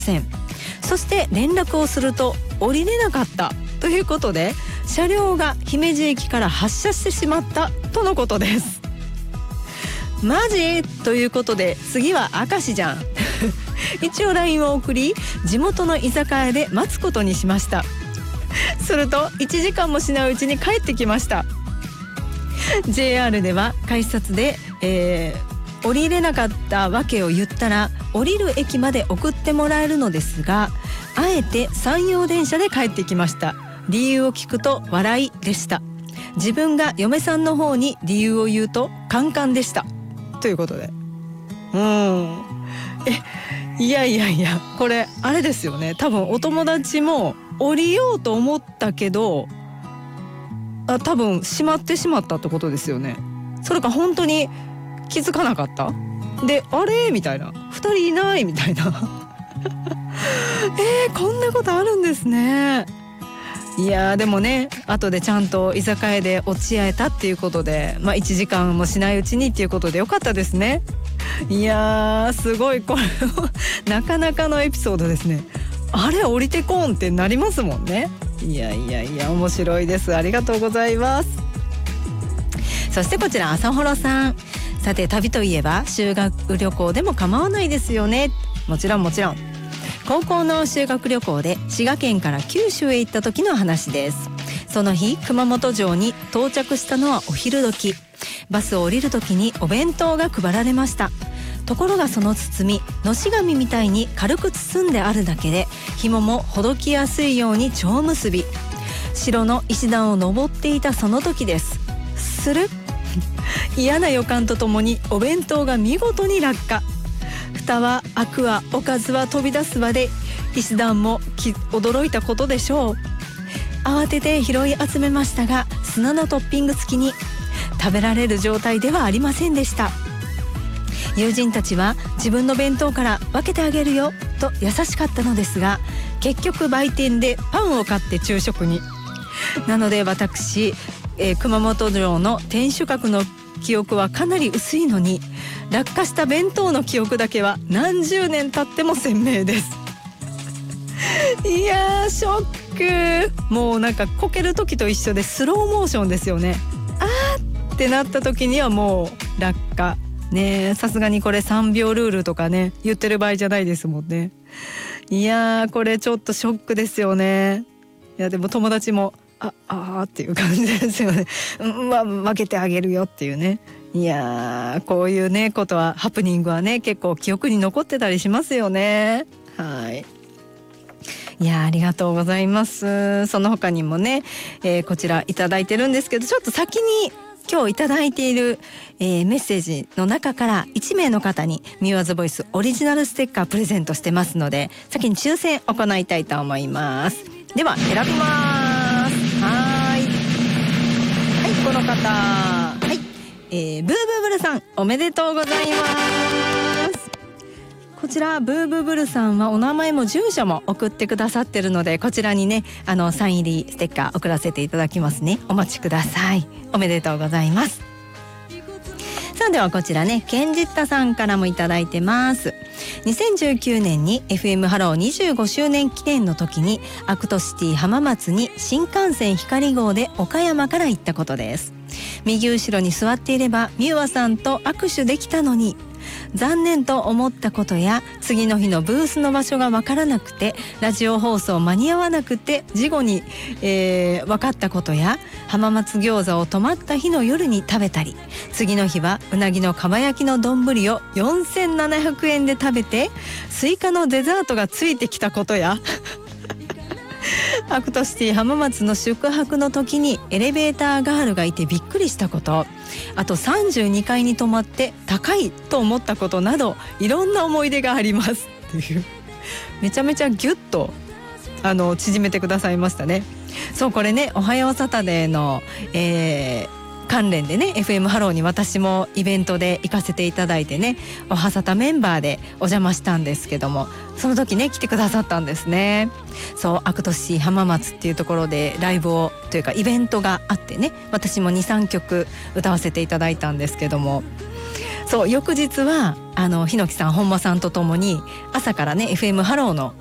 せん。そして連絡をすると降りれなかったということで、車両が姫路駅から発車してしまったとのことです。マジということで、次は明石じゃん一応 LINE を送り、地元の居酒屋で待つことにしました。すると1時間もしないうちに帰ってきました。 JR では改札で、降りれなかったわけを言ったら降りる駅まで送ってもらえるのですが、あえて山陽電車で帰ってきました。理由を聞くと笑いでした。自分が嫁さんの方に理由を言うとカンカンでしたということで、いやこれあれですよね。多分お友達も降りようと思ったけど、多分閉まってしまったってことですよね。それか本当に気づかなかったで、あれみたいな、2人いないみたいなこんなことあるんですね。いやでもね、後でちゃんと居酒屋で落ち合えたっていうことで、1時間もしないうちにっていうことでよかったですね。いやすごい、これなかなかのエピソードですね。あれ降りてこんってなりますもんね。いや面白いです。ありがとうございます。そしてこちら朝ほろさん、さて旅といえば修学旅行でも構わないですよね。もちろん高校の修学旅行で滋賀県から九州へ行った時の話です。その日熊本城に到着したのはお昼時。バスを降りる時にお弁当が配られました。ところがその包み、のし紙みたいに軽く包んであるだけで、紐もほどきやすいように蝶結び。城の石段を登っていたその時です。する嫌な予感とともにお弁当が見事に落下。蓋は開くわ、おかずは飛び出すわで、石段も驚いたことでしょう。慌てて拾い集めましたが、砂のトッピング付きに食べられる状態ではありませんでした。友人たちは自分の弁当から分けてあげるよと優しかったのですが、結局売店でパンを買って昼食に。なので私、熊本城の天守閣の記憶はかなり薄いのに、落下した弁当の記憶だけは何十年経っても鮮明です。いやーショック。もうなんかこける時と一緒でスローモーションですよね。ってなった時にはもう落下ね。さすがにこれ3秒ルールとかね言ってる場合じゃないですもんね。いやーこれちょっとショックですよね。いやでも友達もっていう感じですよね。分けてあげるよっていうね。いやーこういうねことは、ハプニングはね結構記憶に残ってたりしますよね。はい。いやありがとうございます。その他にもね、こちらいただいてるんですけど、ちょっと先に今日いただいている、メッセージの中から1名の方にミューアズボイスオリジナルステッカープレゼントしてますので、先に抽選行いたいと思います。では選びます。はい、この方、ブーブーブルさんおめでとうございます。こちらブーブーブルさんはお名前も住所も送ってくださってるので、こちらにねサイン入りステッカー送らせていただきますね。お待ちください。おめでとうございます。さあではこちらね、ケンジッタさんからもいただいてます。2019年に FM ハロー25周年記念の時にアクトシティ浜松に新幹線光号で岡山から行ったことです。右後ろに座っていればミュアさんと握手できたのに、残念と思ったことや、次の日のブースの場所が分からなくてラジオ放送間に合わなくて事後に、分かったことや、浜松餃子を泊まった日の夜に食べたり、次の日はうなぎのかば焼きの丼を4700円で食べてスイカのデザートがついてきたことやアクトシティ浜松の宿泊の時にエレベーターガールがいてびっくりしたこと、あと32階に泊まって高いと思ったことなど、いろんな思い出がありますっていう、めちゃめちゃギュッと縮めてくださいましたね。そうこれね、おはようサタデーの、関連でね FM ハローに私もイベントで行かせていただいてね、おはサタメンバーでお邪魔したんですけども、その時ね来てくださったんですね。そうアクトシー浜松っていうところでライブをというかイベントがあってね、私も 2,3 曲歌わせていただいたんですけども、 そう翌日は日野木さん本間さんとともに朝からね FM ハローの